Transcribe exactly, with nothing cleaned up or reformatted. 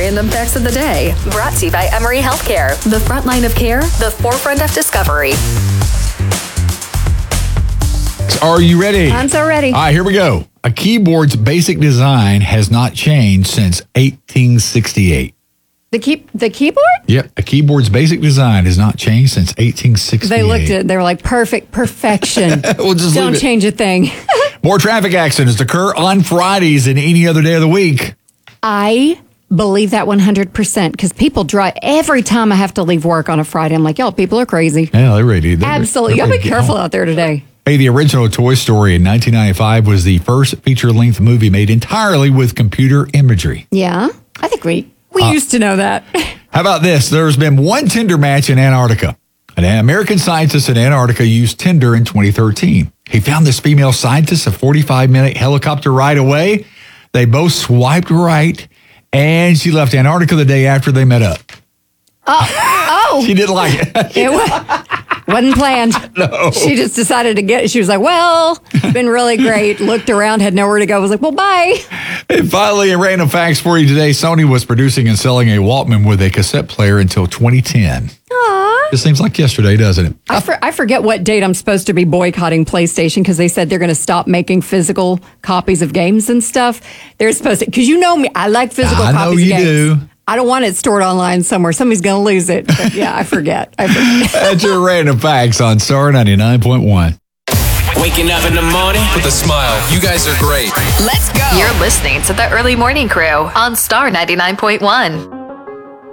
Random Facts of the Day. Brought to you by Emory Healthcare. The front line of care, the forefront of discovery. Are you ready? I'm so ready. All right, here we go. A keyboard's basic design has not changed since eighteen sixty-eight. The key, the keyboard? Yep, a keyboard's basic design has not changed since eighteen sixty-eight. They looked at it. They were like, perfect, perfection. We'll just Don't leave it. change a thing. More traffic accidents occur on Fridays than any other day of the week. I believe that one hundred percent because people drive. Every time I have to leave work on a Friday, I'm like, y'all, people are crazy. Yeah, they're ready. They're Absolutely. They're Y'all ready be to get careful home. out there today. Hey, the original Toy Story in nineteen ninety-five was the first feature-length movie made entirely with computer imagery. Yeah, I think we, we Uh, used to know that. How about this? There's been one Tinder match in Antarctica. An American scientist in Antarctica used Tinder in twenty thirteen. He found this female scientist a forty-five minute helicopter ride away. They both swiped right, and she left Antarctica the day after they met up. Oh, oh. She didn't like it. It was, wasn't planned. No. She just decided to get, she was like, well, it's been really great. Looked around, had nowhere to go. Was like, well, bye. And finally, in random facts for you today, Sony was producing and selling a Walkman with a cassette player until twenty ten. Aww. It seems like yesterday, doesn't it? I, for, I forget what date I'm supposed to be boycotting PlayStation because they said they're going to stop making physical copies of games and stuff. They're supposed to, because you know me, I like physical I know copies you of games. do. I don't want it stored online somewhere. Somebody's going to lose it. But yeah, I forget. I forget. That's your random facts on Star ninety-nine point one. Waking up in the morning with a smile. You guys are great. Let's go. You're listening to the Early Morning Crew on Star ninety-nine point one.